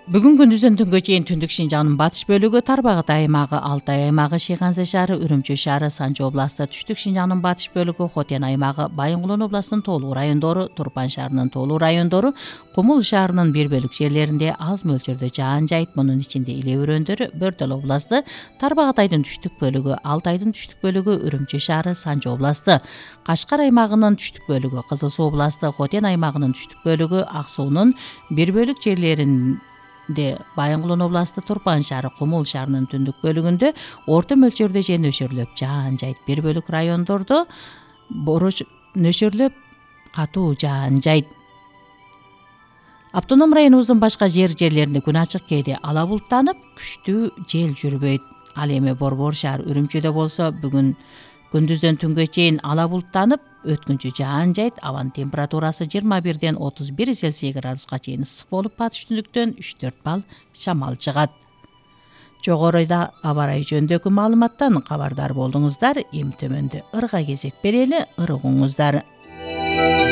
Бүгүн күндүздөн түнгө чейин Түндүк Шинжаңдын батыш бөлүгү, Тарбагытай аймагы, Алтай аймагы, Шыйганза шаары, Үрүмчү шаары, Санжы областы, Түштүк Шинжаңдын батыш бөлүгү, Хотен аймагы, Байынгулун областынын тоолуу райондору, Турпан шаарынын тоолуу райондору, Кумул шаарынын бир бөлүк жерлеринде аз мөлчөрдө жаан жайт, мунун ичинде иле өрөөндөрү, Бөртөл областы, Тарбагатайдын түштүк бөлүгү, Алтайдын түштүк бөлүгү, Үрүмчү шаары, Санжы областы, Кашкар аймагынын түштүк бөлүгү, Кызыл Суу областы, Хотен аймагынын түштүк бөлүгү, Ак суунун бир бөлүк жерлерин Байынгулун областы, Турпан шаары, Кумул шаарынын түндүк бөлүгүндө орто мөлчөрдө же нөшөрлөп жаан жайт, бир бөлүк райондордо борош нөшөрлөп катуу жаан жайт. Автоном районубуздун башка жерлеринде күн ачык, кээде ала булттанып, күчтүү жел жүрбөйт. Ал эми Борбор шаар, Үрүмчүдө болсо бүгүн күндүздөн түнгө чейин ала булттанып, өткүнчү жаан жайт, абанын температурасы 21 31 Цельсий градуска чейин ысык болуп, батыш түндүктөн 3-4 балл шамал чыгат. Жогоруда аба ырайы жөнүндөгү маалыматтан кабардар болдуңуздар. Эми төмөндө ырга кезек берели, ырыгыңыздар.